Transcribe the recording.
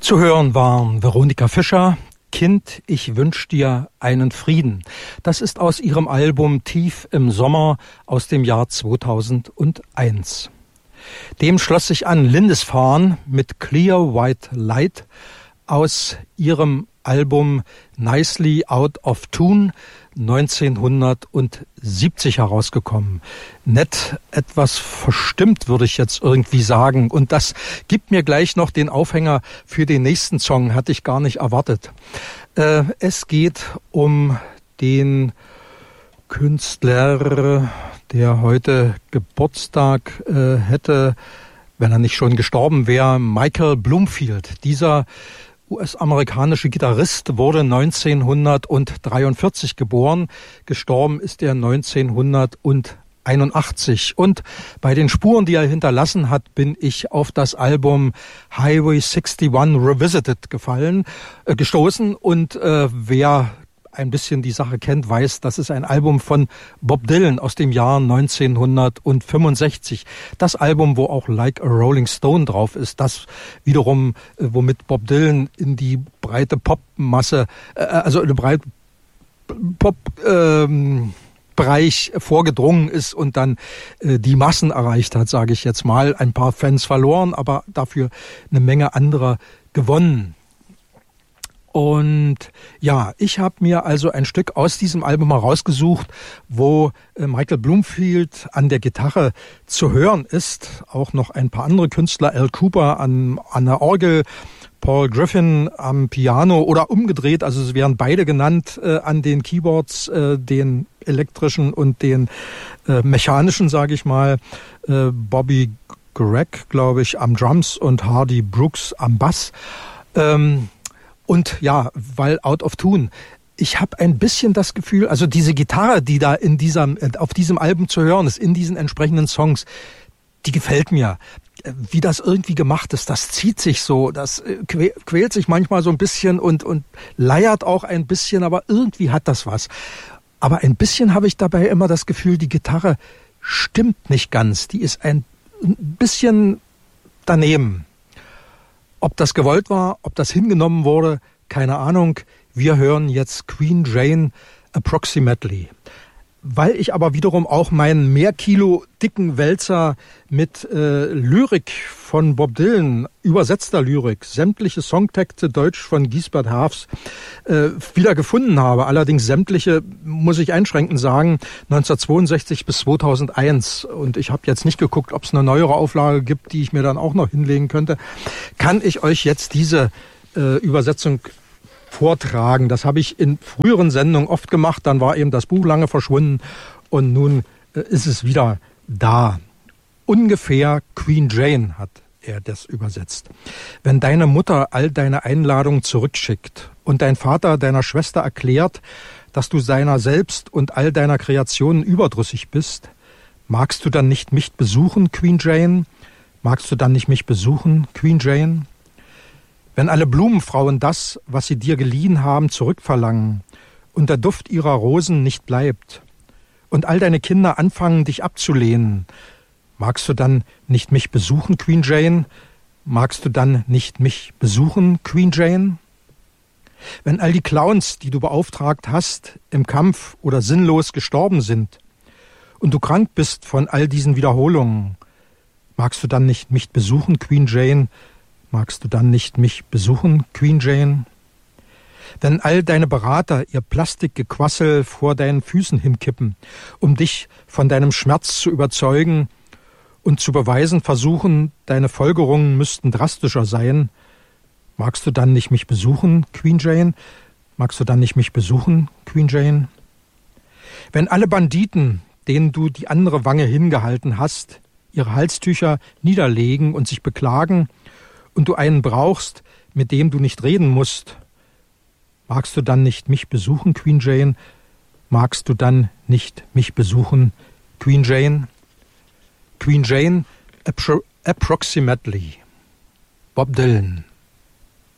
Zu hören waren Veronika Fischer, Kind, ich wünsch dir einen Frieden. Das ist aus ihrem Album Tief im Sommer aus dem Jahr 2001. Dem schloss sich an Lindisfarne mit Clear White Light aus ihrem Album Nicely Out of Tune 1970 herausgekommen. Nett, etwas verstimmt, würde ich jetzt irgendwie sagen. Und das gibt mir gleich noch den Aufhänger für den nächsten Song, hatte ich gar nicht erwartet. Es geht um den Künstler, der heute Geburtstag hätte, wenn er nicht schon gestorben wäre, Michael Bloomfield. Dieser US-amerikanische Gitarrist wurde 1943 geboren. Gestorben ist er 1981. Und bei den Spuren, die er hinterlassen hat, bin ich auf das Album Highway 61 Revisited gestoßen. Und wer ein bisschen die Sache kennt, weiß, das ist ein Album von Bob Dylan aus dem Jahr 1965. Das Album, wo auch Like a Rolling Stone drauf ist, das wiederum, womit Bob Dylan in die breite Popmasse, also in den breiten Pop-Bereich vorgedrungen ist und dann die Massen erreicht hat, sage ich jetzt mal. Ein paar Fans verloren, aber dafür eine Menge anderer gewonnen. Und ja, ich habe mir also ein Stück aus diesem Album herausgesucht, wo Michael Bloomfield an der Gitarre zu hören ist. Auch noch ein paar andere Künstler, Al Cooper an der Orgel, Paul Griffin am Piano oder umgedreht. Also es werden beide genannt an den Keyboards, den elektrischen und den mechanischen, sage ich mal. Bobby Gregg, glaube ich, am Drums und Hardy Brooks am Bass. Und ja, weil Out of Tune, ich habe ein bisschen das Gefühl, also diese Gitarre, die da auf diesem Album zu hören ist, in diesen entsprechenden Songs, die gefällt mir. Wie das irgendwie gemacht ist, das zieht sich so, das quält sich manchmal so ein bisschen und leiert auch ein bisschen, aber irgendwie hat das was. Aber ein bisschen habe ich dabei immer das Gefühl, die Gitarre stimmt nicht ganz, die ist ein bisschen daneben. Ob das gewollt war, ob das hingenommen wurde, keine Ahnung. Wir hören jetzt Queen Jane Approximately. Weil ich aber wiederum auch meinen Mehrkilo dicken Wälzer mit Lyrik von Bob Dylan, übersetzter Lyrik, sämtliche Songtexte Deutsch von Giesbert Haafs wieder gefunden habe. Allerdings sämtliche, muss ich einschränkend sagen, 1962 bis 2001. Und ich habe jetzt nicht geguckt, ob es eine neuere Auflage gibt, die ich mir dann auch noch hinlegen könnte. Kann ich euch jetzt diese Übersetzung vortragen. Das habe ich in früheren Sendungen oft gemacht, dann war eben das Buch lange verschwunden und nun ist es wieder da. Ungefähr Queen Jane hat er das übersetzt. Wenn deine Mutter all deine Einladungen zurückschickt und dein Vater deiner Schwester erklärt, dass du seiner selbst und all deiner Kreationen überdrüssig bist, magst du dann nicht mich besuchen, Queen Jane? Magst du dann nicht mich besuchen, Queen Jane? Wenn alle Blumenfrauen das, was sie dir geliehen haben, zurückverlangen und der Duft ihrer Rosen nicht bleibt und all deine Kinder anfangen, dich abzulehnen, magst du dann nicht mich besuchen, Queen Jane? Magst du dann nicht mich besuchen, Queen Jane? Wenn all die Clowns, die du beauftragt hast, im Kampf oder sinnlos gestorben sind und du krank bist von all diesen Wiederholungen, magst du dann nicht mich besuchen, Queen Jane? Magst du dann nicht mich besuchen, Queen Jane? Wenn all deine Berater ihr Plastikgequassel vor deinen Füßen hinkippen, um dich von deinem Schmerz zu überzeugen und zu beweisen versuchen, deine Folgerungen müssten drastischer sein, magst du dann nicht mich besuchen, Queen Jane? Magst du dann nicht mich besuchen, Queen Jane? Wenn alle Banditen, denen du die andere Wange hingehalten hast, ihre Halstücher niederlegen und sich beklagen, und du einen brauchst, mit dem du nicht reden musst, magst du dann nicht mich besuchen, Queen Jane? Magst du dann nicht mich besuchen, Queen Jane? Queen Jane Approximately. Bob Dylan.